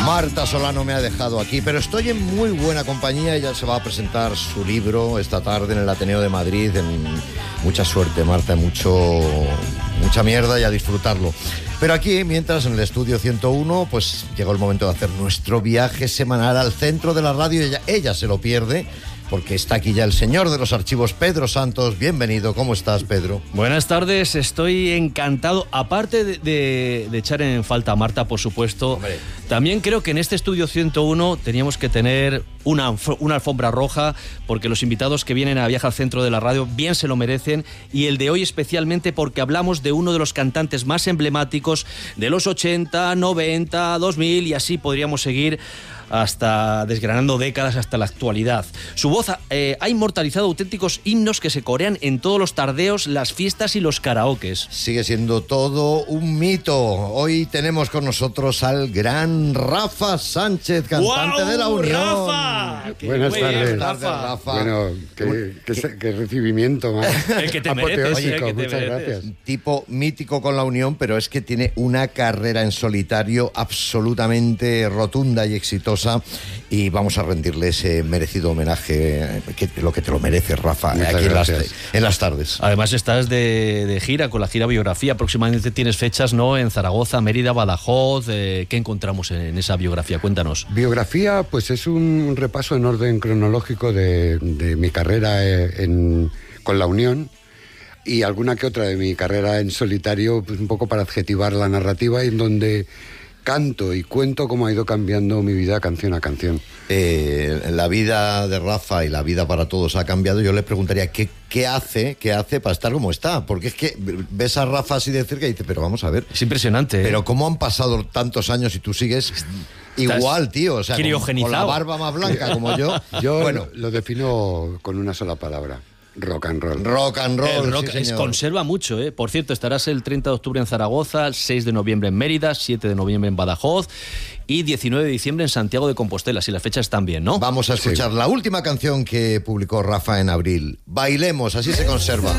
Marta Solano me ha dejado aquí, pero estoy en muy buena compañía. Ella se va a presentar su libro esta tarde en el Ateneo de Madrid. Mucha suerte, Marta, mucha mierda y a disfrutarlo. Pero aquí, mientras en el estudio 101, pues llegó el momento de hacer nuestro viaje semanal al centro de la radio. Ella se lo pierde, porque está aquí ya el señor de los archivos, Pedro Santos. Bienvenido, ¿cómo estás, Pedro? Buenas tardes, estoy encantado. Aparte de echar en falta a Marta, por supuesto, hombre, también creo que en este estudio 101 teníamos que tener una alfombra roja, porque los invitados que vienen a Viaje al Centro de la Radio bien se lo merecen, y el de hoy especialmente porque hablamos de uno de los cantantes más emblemáticos de los 80, 90, 2000, y así podríamos seguir hasta desgranando décadas hasta la actualidad. Su voz ha inmortalizado auténticos himnos que se corean en todos los tardeos, las fiestas y los karaokes. Sigue siendo todo un mito. Hoy tenemos con nosotros al gran Rafa Sánchez, cantante de La Unión. ¡Rafa! Buenas tardes. Rafa. Bueno, qué recibimiento más el que te apoteósico. mereces, Muchas gracias. Tipo mítico con La Unión, pero es que tiene una carrera en solitario absolutamente rotunda y exitosa. Y vamos a rendirle ese merecido homenaje, lo que te lo merece, Rafa, aquí en las tardes. Además estás de gira con la gira biografía. Próximamente tienes fechas, ¿no? En Zaragoza, Mérida, Badajoz. ¿Qué encontramos en esa biografía? Cuéntanos. Biografía, pues es un repaso en orden cronológico de mi carrera con La Unión, y alguna que otra de mi carrera en solitario, pues un poco para adjetivar la narrativa, y en donde canto y cuento cómo ha ido cambiando mi vida canción a canción. La vida de Rafa y la vida para todos ha cambiado. Yo le preguntaría qué hace para estar como está, porque es que ves a Rafa así de cerca y dices, pero vamos a ver. Es impresionante. Pero cómo han pasado tantos años y tú sigues igual, tío. O sea, con la barba más blanca como yo. Yo bueno, lo defino con una sola palabra: rock and roll. Rock and roll, el rock, sí, señor. Conserva mucho, ¿eh? Por cierto, estarás el 30 de octubre en Zaragoza, el 6 de noviembre en Mérida, 7 de noviembre en Badajoz y 19 de diciembre en Santiago de Compostela, si las fechas están bien, ¿no? Vamos a escuchar la última canción que publicó Rafa en abril. Bailemos, así se conserva.